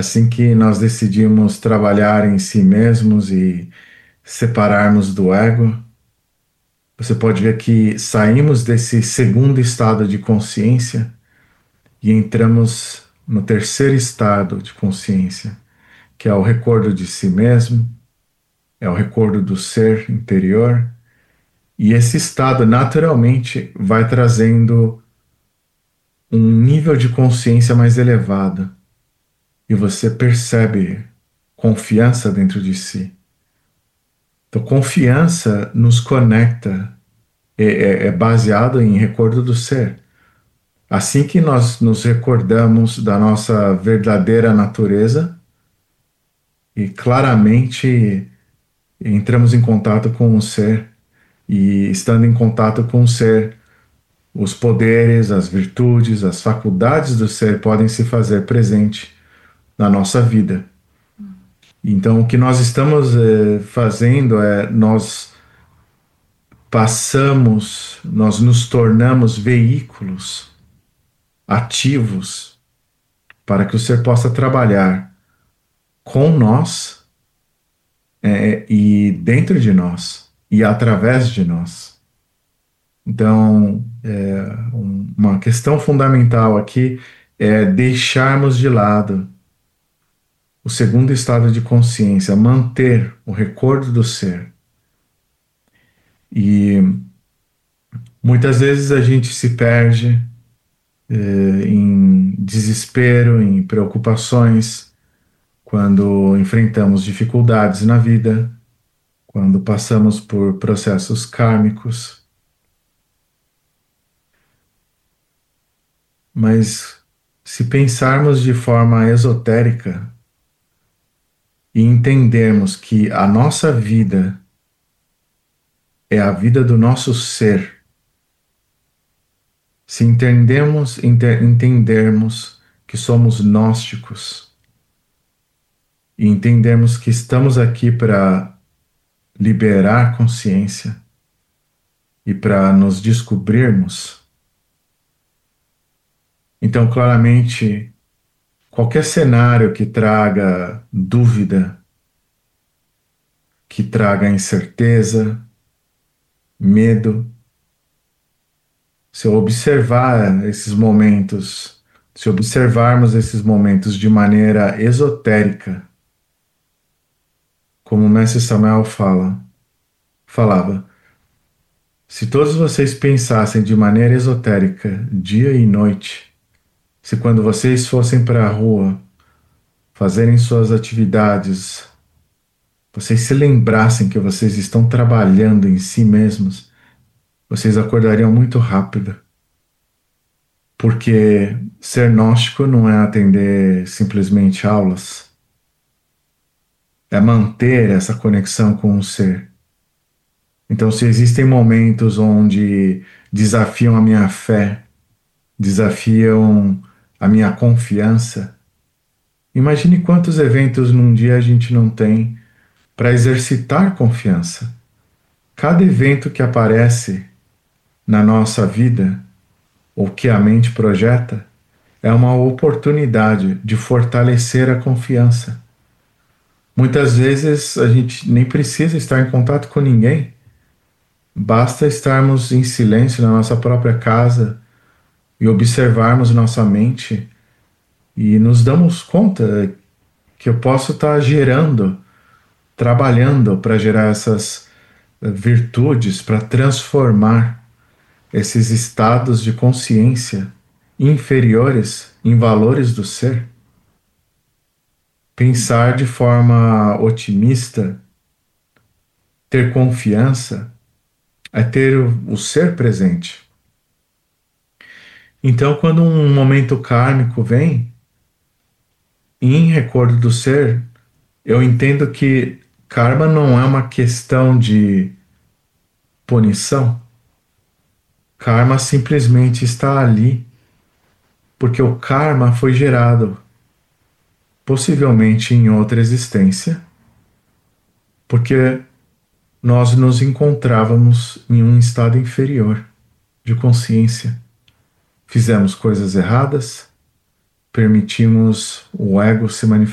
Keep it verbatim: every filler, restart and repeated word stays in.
Assim que nós decidimos trabalhar em si mesmos e separarmos do ego, você pode ver que saímos desse segundo estado de consciência e entramos no terceiro estado de consciência, que é o recordo de si mesmo, é o recordo do ser interior, e esse estado naturalmente vai trazendo um nível de consciência mais elevado, e você percebe confiança dentro de si. Então, confiança nos conecta, é, é, é baseado em recordo do ser. Assim que nós nos recordamos da nossa verdadeira natureza e claramente entramos em contato com o ser, e estando em contato com o ser, os poderes, as virtudes, as faculdades do ser podem se fazer presente na nossa vida. Então, o que nós estamos eh, fazendo é nós passamos, nós nos tornamos veículos ativos para que o ser possa trabalhar com nós é, e dentro de nós e através de nós. Então, é, um, uma questão fundamental aqui é deixarmos de lado o segundo estado de consciência, manter o recordo do ser. E muitas vezes a gente se perde é, em desespero, em preocupações, quando enfrentamos dificuldades na vida, quando passamos por processos kármicos. Mas se pensarmos de forma esotérica e entendermos que a nossa vida é a vida do nosso ser, se entendermos, enter, entendermos que somos gnósticos e entendermos que estamos aqui para liberar consciência e para nos descobrirmos, então claramente qualquer cenário que traga dúvida, que traga incerteza, medo, se eu observar esses momentos, se observarmos esses momentos de maneira esotérica, como o mestre Samuel fala, falava, se todos vocês pensassem de maneira esotérica, dia e noite, se quando vocês fossem para a rua, fazerem suas atividades, vocês se lembrassem que vocês estão trabalhando em si mesmos, vocês acordariam muito rápido. Porque ser gnóstico não é atender simplesmente aulas, é manter essa conexão com o ser. Então, se existem momentos onde desafiam a minha fé, desafiam a minha confiança, imagine quantos eventos num dia a gente não tem para exercitar confiança. Cada evento que aparece na nossa vida, ou que a mente projeta, é uma oportunidade de fortalecer a confiança. Muitas vezes a gente nem precisa estar em contato com ninguém, basta estarmos em silêncio na nossa própria casa e observarmos nossa mente e nos damos conta que eu posso estar gerando, trabalhando para gerar essas virtudes, para transformar esses estados de consciência inferiores em valores do ser. Pensar de forma otimista, ter confiança, é ter o, o ser presente. Então, quando um momento kármico vem, em recordo do ser, eu entendo que karma não é uma questão de punição. Karma simplesmente está ali, porque o karma foi gerado, possivelmente em outra existência, porque nós nos encontrávamos em um estado inferior de consciência. Fizemos coisas erradas, permitimos o ego se manifestar.